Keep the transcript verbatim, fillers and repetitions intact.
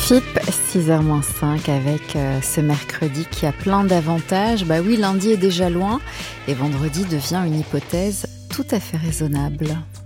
F I P, six heures moins cinq avec euh, ce mercredi qui a plein d'avantages. Bah oui, lundi est déjà loin et vendredi devient une hypothèse tout à fait raisonnable.